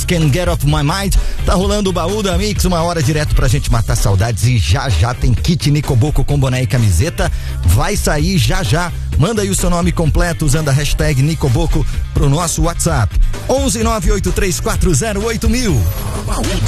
Just Can't Get Off My Mind. Tá rolando o baú da Mix, 1 hora direto pra gente matar saudades, e já tem kit Nicoboco com boné e camiseta. Vai sair já. Manda aí o seu nome completo usando a hashtag Nicoboco pro nosso WhatsApp. 11 983408000.